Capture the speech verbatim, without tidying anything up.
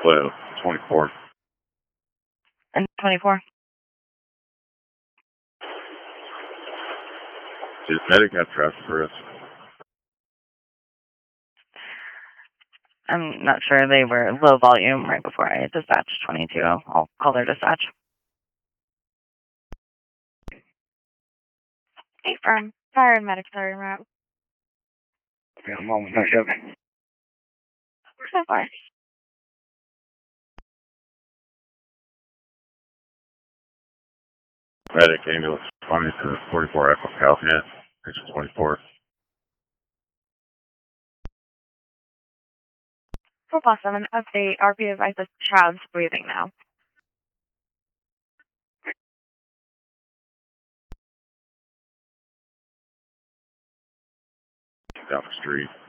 Hello, twenty-four. And twenty-four. Does medic have traffic for us? I'm not sure. They were low volume right before I dispatched twenty-two. I'll call their dispatch. Hey, firm. Fire and medic are en route. Okay, I'm almost no ship. So far. Medic ambulance twenty to forty-four Echo Callahan, patient twenty-four. four plus seven, update. R P advises Child's breathing now. Down the street.